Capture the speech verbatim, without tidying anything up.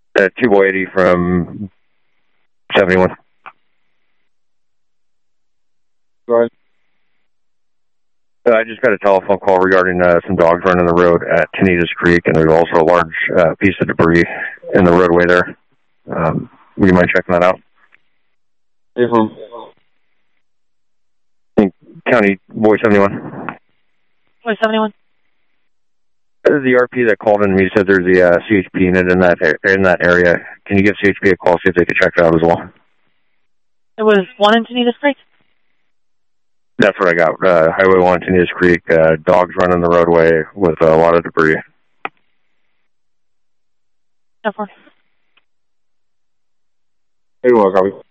Uh, two boy eighty from seventy-one. Go ahead. Uh, I just got a telephone call regarding uh, some dogs running the road at Tanitas Creek, and there's also a large uh, piece of debris in the roadway there. Um, would you mind checking that out? Hey, from County Boy seventy-one. Boy seventy-one. The R P that called in, he said there's a uh, C H P unit in that in that area. Can you give C H P a call, see if they could check it out as well? It was one in Tanitas Creek? That's what I got. Uh, Highway one, Tanitas Creek, uh, dogs running the roadway with a lot of debris. No, for. Hey, well, copy.